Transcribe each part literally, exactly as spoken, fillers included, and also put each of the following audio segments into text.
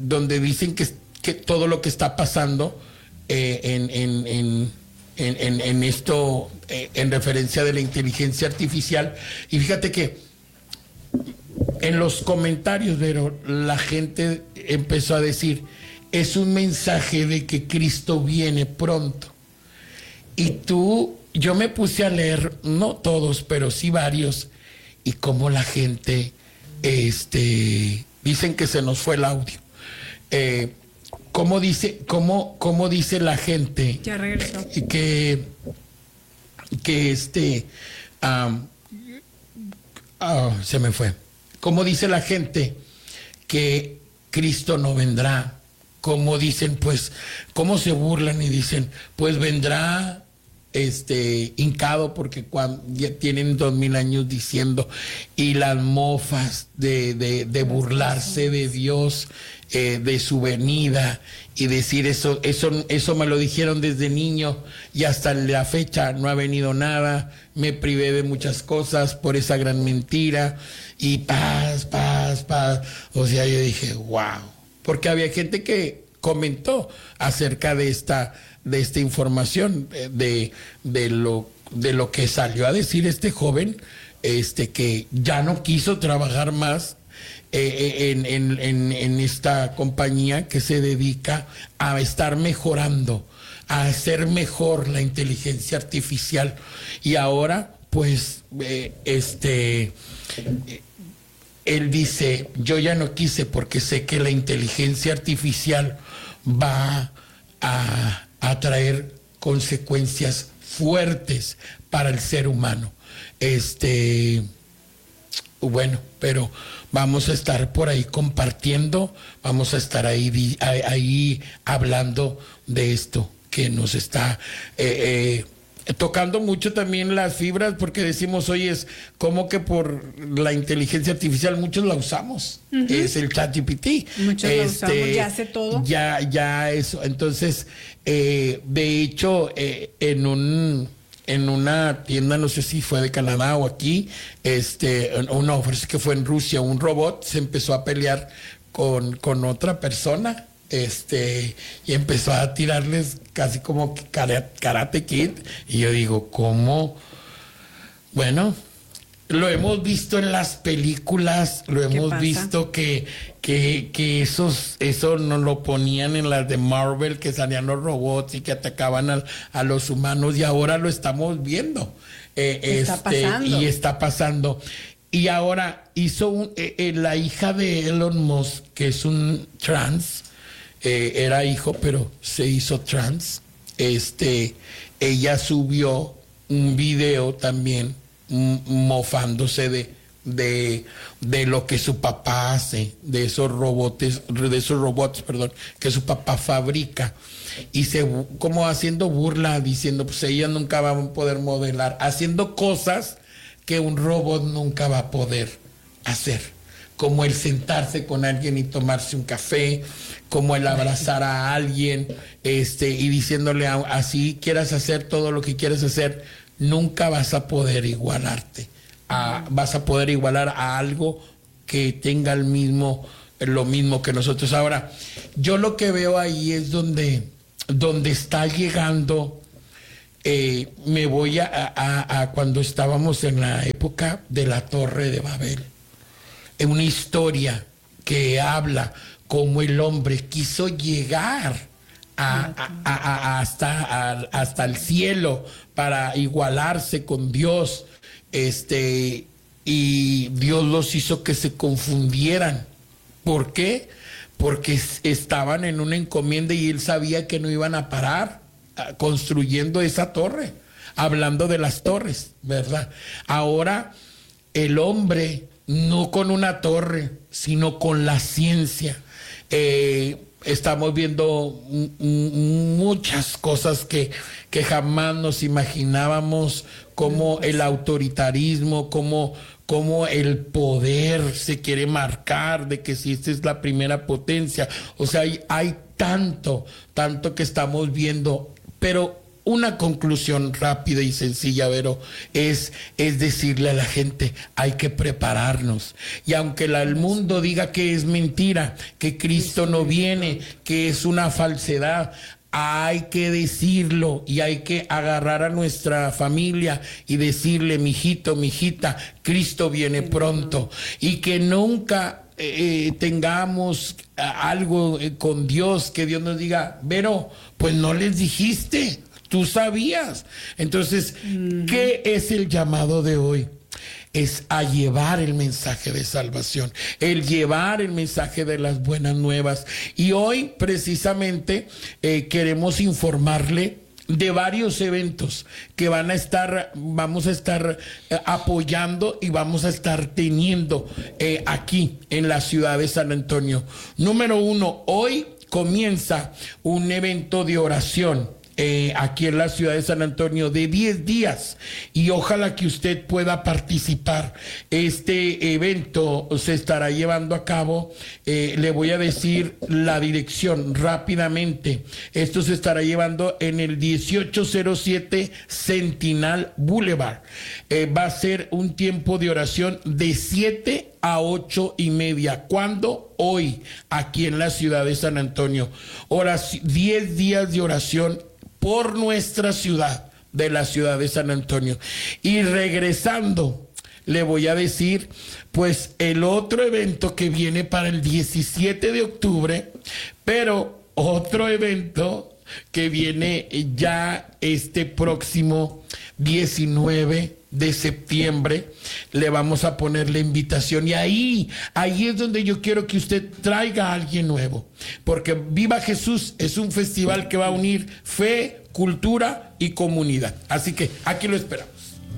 donde dicen que, que todo lo que está pasando eh, en, en, en, en, en, en esto, eh, en referencia de la inteligencia artificial. Y fíjate que en los comentarios, pero la gente empezó a decir, es un mensaje de que Cristo viene pronto. Y tú, yo me puse a leer, no todos, pero sí varios, y cómo la gente, este, dicen que se nos fue el audio. Eh, ¿cómo dice, cómo, cómo dice la gente? Ya regresó. Que, que este, um, oh, se me fue. ¿Cómo dice la gente que Cristo no vendrá? ¿Cómo dicen, pues, cómo se burlan y dicen, pues vendrá este hincado porque cuando ya tienen dos mil años diciendo, y las mofas de, de, de burlarse de Dios, eh, de su venida, y decir eso, eso, eso me lo dijeron desde niño y hasta la fecha no ha venido nada, me privé de muchas cosas por esa gran mentira, y paz, paz, paz. O sea, yo dije, wow, porque había gente que comentó acerca de esta de esta información, de, de lo de lo que salió a decir este joven, este que ya no quiso trabajar más eh, en, en, en, en esta compañía que se dedica a estar mejorando, a hacer mejor la inteligencia artificial, y ahora pues eh, este eh, él dice, yo ya no quise porque sé que la inteligencia artificial va a a traer consecuencias fuertes para el ser humano. Este, bueno, pero vamos a estar por ahí compartiendo, vamos a estar ahí, ahí hablando de esto que nos está eh, eh, tocando mucho también las fibras, porque decimos, oye, es como que por la inteligencia artificial muchos la usamos, uh-huh. Es el ChatGPT. Muchos este, la usamos, ya hace todo. Ya, ya eso, entonces, eh, de hecho, eh, en un... en una tienda, no sé si fue de Canadá o aquí, este, o no, parece que fue en Rusia, un robot se empezó a pelear con, con otra persona, este, y empezó a tirarles casi como Karate Kid, y yo digo, ¿cómo? Bueno, lo hemos visto en las películas, lo hemos pasa? visto que, que, que esos, eso nos lo ponían en las de Marvel, que salían los robots y que atacaban al, a los humanos, y ahora lo estamos viendo. Eh, está este, pasando. Y está pasando. Y ahora hizo un, eh, eh, la hija de Elon Musk, que es un trans, eh, era hijo, pero se hizo trans. Este, ella subió un video también mofándose de, de, de lo que su papá hace, de esos robots, de esos robots, perdón, que su papá fabrica, y se como haciendo burla, diciendo, pues ella nunca va a poder modelar, haciendo cosas que un robot nunca va a poder hacer, como el sentarse con alguien y tomarse un café, como el abrazar a alguien, este, y diciéndole, así quieras hacer todo lo que quieres hacer, nunca vas a poder igualarte, a, vas a poder igualar a algo que tenga el mismo, lo mismo que nosotros. Ahora, yo lo que veo ahí es donde, donde está llegando, eh, me voy a, a, a cuando estábamos en la época de la Torre de Babel, en una historia que habla cómo el hombre quiso llegar A, a, a, a, hasta, a, hasta el cielo para igualarse con Dios, este, y Dios los hizo que se confundieran. ¿Por qué? Porque estaban en una encomienda y él sabía que no iban a parar a, construyendo esa torre, hablando de las torres, ¿verdad? Ahora el hombre, no con una torre, sino con la ciencia, eh, estamos viendo m- m- muchas cosas que, que jamás nos imaginábamos, como el autoritarismo, como, como el poder se quiere marcar de que si esta es la primera potencia. O sea, hay, hay tanto, tanto que estamos viendo, pero una conclusión rápida y sencilla, Vero, es, es decirle a la gente, hay que prepararnos. Y aunque la, el mundo diga que es mentira, que Cristo no viene, que es una falsedad, hay que decirlo y hay que agarrar a nuestra familia y decirle, mijito, mijita, Cristo viene pronto. Y que nunca eh, tengamos algo eh, con Dios, que Dios nos diga, Vero, pues no les dijiste. Tú sabías. Entonces, mm. ¿qué es el llamado de hoy? Es a llevar el mensaje de salvación, el llevar el mensaje de las buenas nuevas. Y hoy, precisamente, eh, queremos informarle de varios eventos que van a estar, vamos a estar eh, apoyando y vamos a estar teniendo eh, aquí en la ciudad de San Antonio. Número uno, hoy comienza un evento de oración. Eh, aquí en la ciudad de San Antonio de diez días y ojalá que usted pueda participar. Este evento se estará llevando a cabo, eh, le voy a decir la dirección rápidamente. Esto se estará llevando en el dieciocho cero siete Sentinel Boulevard. Eh, va a ser un tiempo de oración de siete a ocho y media. ¿Cuándo? Hoy, aquí en la ciudad de San Antonio. Orac- diez días de oración por nuestra ciudad, de la ciudad de San Antonio. Y regresando, le voy a decir, pues, el otro evento que viene para el diecisiete de octubre, pero otro evento que viene ya este próximo diecinueve de septiembre, le vamos a poner la invitación y ahí, ahí es donde yo quiero que usted traiga a alguien nuevo, porque Viva Jesús es un festival que va a unir fe, cultura y comunidad, así que aquí lo esperamos.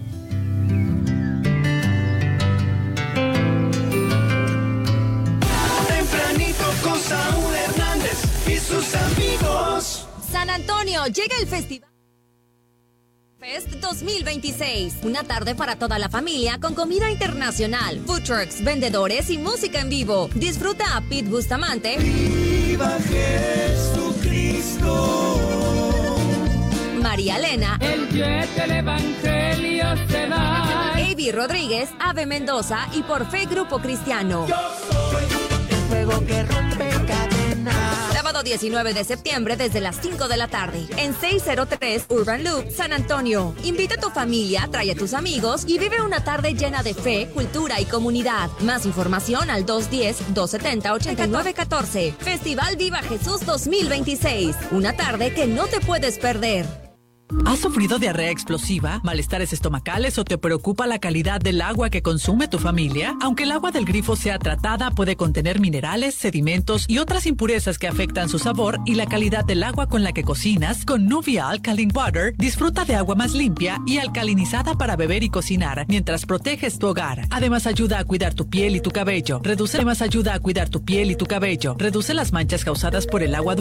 Tempranito con Saúl Hernández y sus amigos. San Antonio, llega el festival Fest dos mil veintiséis, una tarde para toda la familia con comida internacional, food trucks, vendedores y música en vivo. Disfruta a Pete Bustamante, Viva Jesucristo, María Elena, el jet del evangelio se va. A B Rodríguez, Ave Mendoza y Por Fe Grupo Cristiano. yo soy el fuego que rompe cadenas. Sábado diecinueve de septiembre desde las cinco de la tarde en seiscientos tres Urban Loop, San Antonio. Invita a tu familia, trae a tus amigos y vive una tarde llena de fe, cultura y comunidad. Más información al dos uno cero, dos siete cero, ocho nueve uno cuatro. Festival Viva Jesús dos mil veintiséis. Una tarde que no te puedes perder. ¿Has sufrido diarrea explosiva, malestares estomacales o te preocupa la calidad del agua que consume tu familia? Aunque el agua del grifo sea tratada, puede contener minerales, sedimentos y otras impurezas que afectan su sabor y la calidad del agua con la que cocinas. Con Nuvia Alkaline Water, disfruta de agua más limpia y alcalinizada para beber y cocinar mientras proteges tu hogar. Además, ayuda a cuidar tu piel y tu cabello. Reduce, además ayuda a cuidar tu piel y tu cabello. Reduce las manchas causadas por el agua